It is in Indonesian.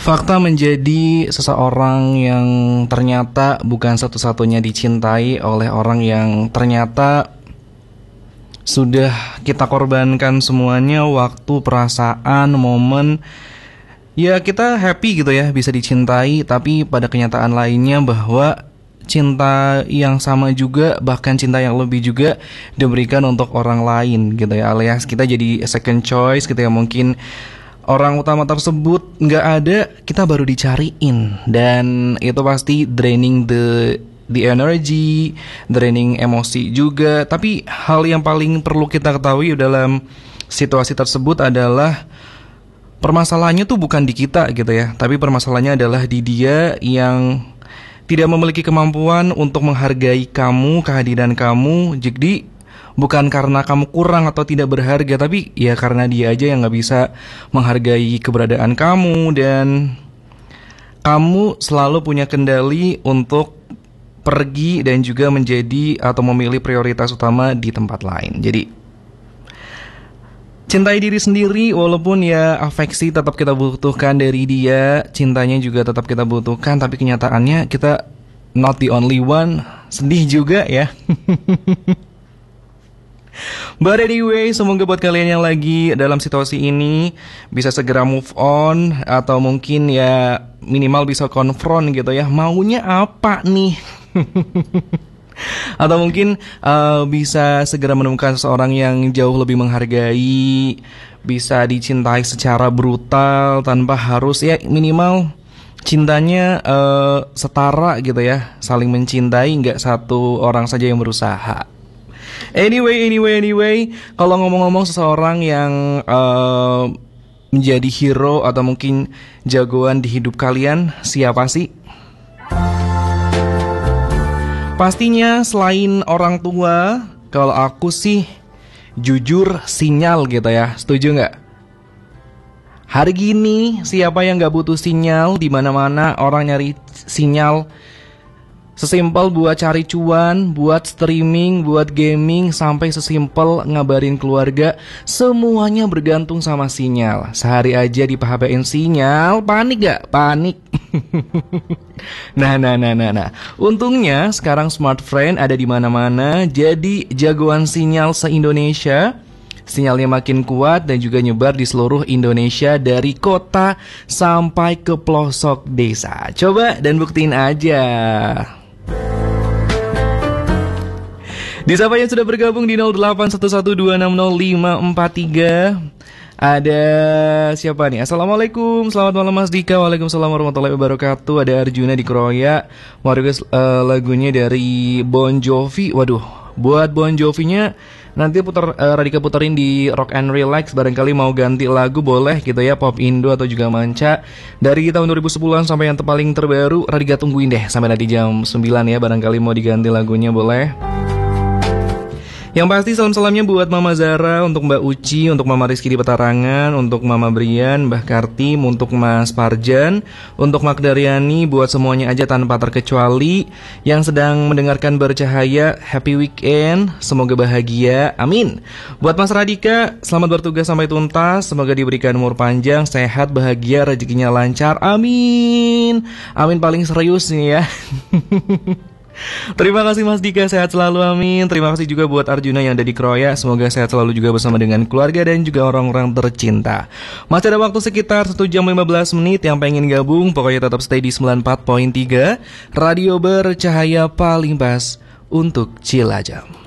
Fakta menjadi seseorang yang ternyata bukan satu-satunya dicintai oleh orang yang ternyata sudah kita korbankan semuanya, waktu, perasaan, momen. Ya kita happy gitu ya bisa dicintai, tapi pada kenyataan lainnya bahwa cinta yang sama juga, bahkan cinta yang lebih juga diberikan untuk orang lain gitu ya. Alias kita jadi second choice gitu ya, mungkin orang utama tersebut nggak ada, kita baru dicariin. Dan itu pasti draining the energy, draining emosi juga. Tapi hal yang paling perlu kita ketahui dalam situasi tersebut adalah permasalahannya tuh bukan di kita gitu ya, tapi permasalahannya adalah di dia yang tidak memiliki kemampuan untuk menghargai kamu, kehadiran kamu. Jadi bukan karena kamu kurang atau tidak berharga, tapi ya karena dia aja yang gak bisa menghargai keberadaan kamu. Dan kamu selalu punya kendali untuk pergi dan juga menjadi atau memilih prioritas utama di tempat lain. Jadi cintai diri sendiri, walaupun ya afeksi tetap kita butuhkan dari dia, cintanya juga tetap kita butuhkan, tapi kenyataannya kita not the only one. Sedih juga ya. But anyway, semoga buat kalian yang lagi dalam situasi ini bisa segera move on, atau mungkin ya minimal bisa konfront gitu ya, maunya apa nih. Atau mungkin bisa segera menemukan seseorang yang jauh lebih menghargai, bisa dicintai secara brutal tanpa harus, ya minimal cintanya setara gitu ya, saling mencintai, nggak satu orang saja yang berusaha. Anyway, kalau ngomong-ngomong seseorang yang menjadi hero atau mungkin jagoan di hidup kalian, siapa sih? Pastinya selain orang tua, kalau aku sih jujur sinyal gitu ya, setuju nggak? Hari gini siapa yang nggak butuh sinyal? Di mana-mana orang nyari sinyal. Sesimpel buat cari cuan, buat streaming, buat gaming, sampai sesimpel ngabarin keluarga, semuanya bergantung sama sinyal. Sehari aja dipahabain sinyal, panik gak? Panik. Nah. Untungnya sekarang smartphone ada di mana-mana, jadi jagoan sinyal se-Indonesia. Sinyalnya makin kuat dan juga nyebar di seluruh Indonesia, dari kota sampai ke pelosok desa. Coba dan buktiin aja. Di siapa yang sudah bergabung di 0811260543. Ada siapa nih? Assalamualaikum, selamat malam Mas Dika. Waalaikumsalam warahmatullahi wabarakatuh. Ada Arjuna di Kroya. Mau request lagunya dari Bon Jovi. Waduh, buat Bon Jovinya nanti Radika puterin di Rock and Relax. Barangkali mau ganti lagu boleh gitu ya, pop Indo atau juga manca. Dari tahun 2010-an sampai yang paling terbaru, Radika tungguin deh sampai nanti jam 9 ya. Barangkali mau diganti lagunya boleh. Yang pasti salam-salamnya buat Mama Zara, untuk Mbak Uci, untuk Mama Rizky di Petarangan, untuk Mama Brian, Mbah Kartim, untuk Mas Parjan, untuk Mak Daryani, buat semuanya aja tanpa terkecuali yang sedang mendengarkan Bercahaya. Happy weekend, semoga bahagia, amin. Buat Mas Radika, selamat bertugas sampai tuntas, semoga diberikan umur panjang, sehat, bahagia, rezekinya lancar, amin. Amin paling serius nih ya. Terima kasih Mas Dika, sehat selalu, amin. Terima kasih juga buat Arjuna yang ada di Kroya, semoga sehat selalu juga bersama dengan keluarga dan juga orang-orang tercinta. Masih ada waktu sekitar 1 jam 15 menit. Yang pengen gabung pokoknya tetap stay di 94.3 Radio Bercahaya, paling pas untuk Cilacap.